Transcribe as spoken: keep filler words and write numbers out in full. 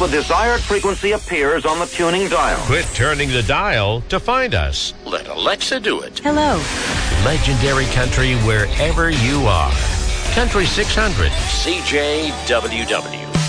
desired frequency appears on the tuning dial. Quit turning the dial to find us. Let Alexa do it. Hello. Legendary country wherever you are. Country six hundred. C J W W.